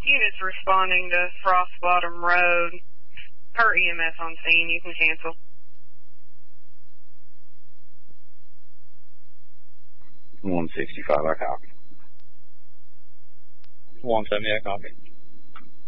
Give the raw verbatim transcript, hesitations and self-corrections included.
Units responding to Frost Bottom Road. Per E M S on scene, you can cancel. one sixty-five, I copy. one seventy, I copy.